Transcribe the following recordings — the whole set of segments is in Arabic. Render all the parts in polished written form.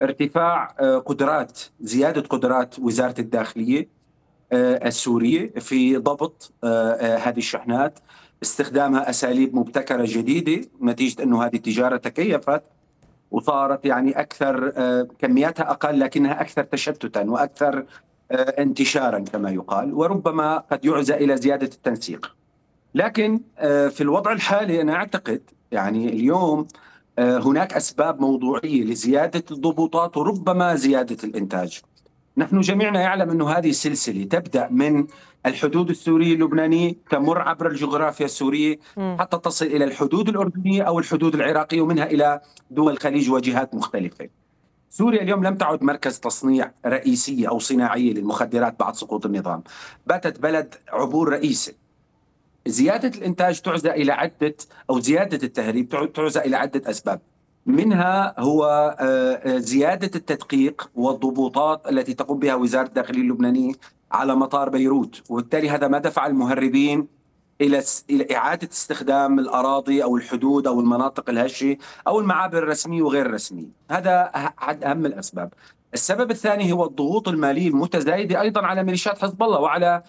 ارتفاع زيادة قدرات وزارة الداخلية السورية في ضبط هذه الشحنات، استخدامها أساليب مبتكرة جديدة نتيجة أنه هذه التجارة تكيفت وصارت يعني أكثر، كمياتها أقل لكنها أكثر تشتتا وأكثر انتشارا كما يقال، وربما قد يعزى إلى زيادة التنسيق. لكن في الوضع الحالي أنا أعتقد يعني اليوم هناك أسباب موضوعية لزيادة الضبوطات وربما زيادة الإنتاج. نحن جميعنا يعلم أن هذه السلسلة تبدأ من الحدود السورية اللبنانية، تمر عبر الجغرافيا السورية حتى تصل إلى الحدود الأردنية أو الحدود العراقية، ومنها إلى دول الخليج وجهات مختلفة. سوريا اليوم لم تعد مركز تصنيع رئيسية أو صناعية للمخدرات بعد سقوط النظام، باتت بلد عبور رئيسي. زيادة الإنتاج تعزى إلى عدة، أو زيادة التهريب تعزى إلى عدة أسباب، منها هو زيادة التدقيق والضبوطات التي تقوم بها وزارة الداخلية اللبنانية على مطار بيروت، وبالتالي هذا ما دفع المهربين إلى إعادة استخدام الأراضي أو الحدود أو المناطق الهشة أو المعابر الرسمية وغير الرسمية. هذا أحد أهم الأسباب. السبب الثاني هو الضغوط المالية المتزايدة أيضا على ميليشيات حزب الله وعلى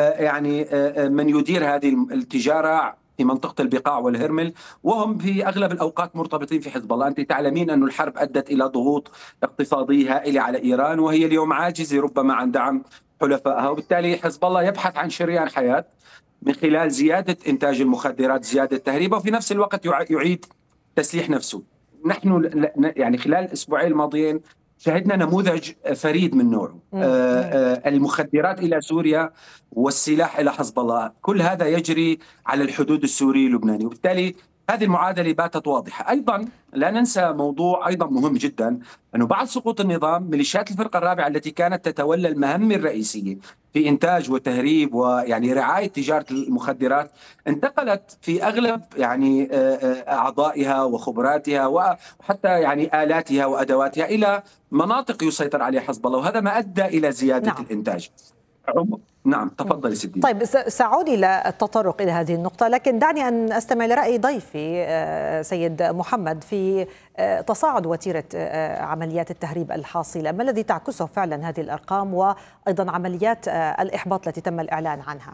من يدير هذه التجارة في منطقة البقاع والهرمل، وهم في أغلب الأوقات مرتبطين في حزب الله. أنت تعلمين أن الحرب أدت إلى ضغوط اقتصادية هائلة على إيران، وهي اليوم عاجزة ربما عن دعم حلفائها، وبالتالي حزب الله يبحث عن شريان حياة من خلال زيادة إنتاج المخدرات، زيادة تهريبه، وفي نفس الوقت يعيد تسليح نفسه. نحن يعني خلال الأسبوعين الماضيين شهدنا نموذج فريد من نوعه، المخدرات إلى سوريا والسلاح إلى حزب الله، كل هذا يجري على الحدود السورية اللبنانية، وبالتالي هذه المعادلة باتت واضحة. أيضا لا ننسى موضوع أيضا مهم جدا، أنه بعد سقوط النظام ميليشيات الفرقة الرابعة التي كانت تتولى المهام الرئيسية في إنتاج وتهريب ويعني رعاية تجارة المخدرات انتقلت في أغلب يعني أعضائها وخبراتها وحتى يعني آلاتها وأدواتها إلى مناطق يسيطر عليها حزب الله، وهذا ما أدى إلى زيادة الإنتاج. نعم تفضلي سيدي. طيب سأعود إلى التطرق إلى هذه النقطة، لكن دعني أن أستمع لرأي ضيفي سيد محمد في تصاعد وتيرة عمليات التهريب الحاصلة. ما الذي تعكسه فعلا هذه الأرقام وأيضا عمليات الإحباط التي تم الإعلان عنها؟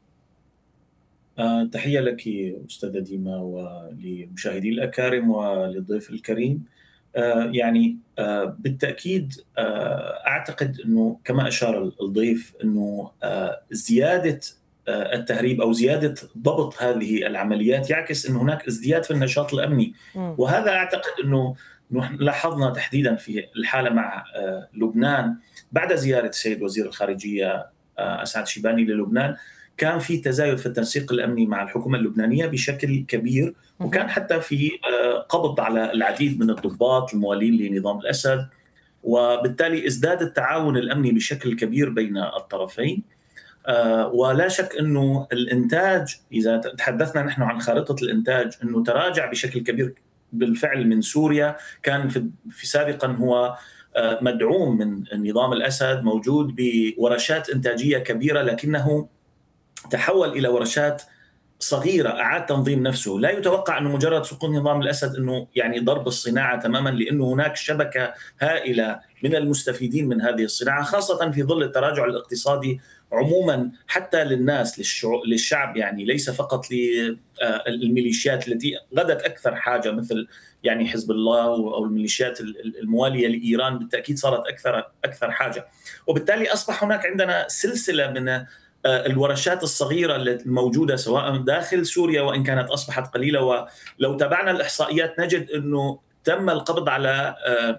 تحية لك أستاذة ديما ولمشاهدي الأكارم وللضيف الكريم. يعني بالتأكيد أعتقد أنه كما أشار الضيف أنه زيادة التهريب أو زيادة ضبط هذه العمليات يعكس أن هناك ازدياد في النشاط الأمني، وهذا أعتقد أنه لاحظنا تحديدا في الحالة مع لبنان بعد زيارة السيد وزير الخارجية أسعد شيباني للبنان. كان في تزايد في التنسيق الأمني مع الحكومة اللبنانية بشكل كبير، وكان حتى في قبض على العديد من الضباط الموالين لنظام الأسد، وبالتالي ازداد التعاون الأمني بشكل كبير بين الطرفين. ولا شك أنه الإنتاج، إذا تحدثنا نحن عن خارطة الإنتاج، أنه تراجع بشكل كبير بالفعل من سوريا. كان في سابقا هو مدعوم من نظام الأسد، موجود بورشات إنتاجية كبيرة، لكنه تحول إلى ورشات صغيرة، أعاد تنظيم نفسه. لا يتوقع أنه مجرد سقوط نظام الأسد أنه يعني ضرب الصناعة تماما، لأنه هناك شبكة هائلة من المستفيدين من هذه الصناعة، خاصة في ظل التراجع الاقتصادي عموما حتى للناس للشعب، يعني ليس فقط للميليشيات التي غدت أكثر حاجة، مثل يعني حزب الله أو الميليشيات الموالية لإيران بالتأكيد صارت أكثر حاجة. وبالتالي أصبح هناك عندنا سلسلة من الورشات الصغيرة الموجودة سواء داخل سوريا وإن كانت أصبحت قليلة. ولو تابعنا الإحصائيات نجد أنه تم القبض على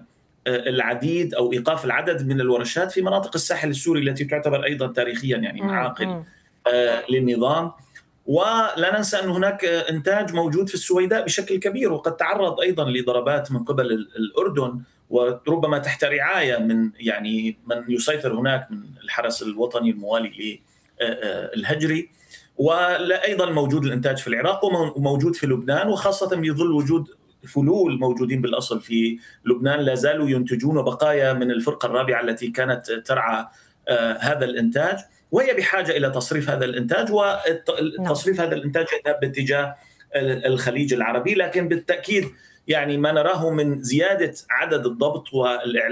العديد أو إيقاف العدد من الورشات في مناطق الساحل السوري التي تعتبر أيضا تاريخيا يعني معاقل للنظام. ولا ننسى أن هناك إنتاج موجود في السويداء بشكل كبير، وقد تعرض أيضا لضربات من قبل الأردن، وربما تحت رعاية من يعني من يسيطر هناك من الحرس الوطني الموالي الهجري. وأيضا موجود الإنتاج في العراق وموجود في لبنان، وخاصة بظل وجود فلول موجودين بالأصل في لبنان لا زالوا ينتجون بقايا من الفرقة الرابعة التي كانت ترعى هذا الإنتاج، وهي بحاجة إلى تصريف هذا الإنتاج، وتصريف هذا الإنتاج يذهب باتجاه الخليج العربي. لكن بالتأكيد يعني ما نراه من زيادة عدد الضبط والإعلام